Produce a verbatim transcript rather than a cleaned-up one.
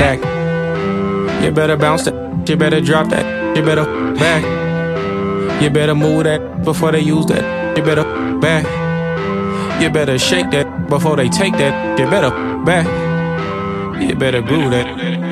back. You better bounce that, you better drop that, you better back. You better move that before they use that, you better back. You better shake that before they take that, you better back. You better groove that.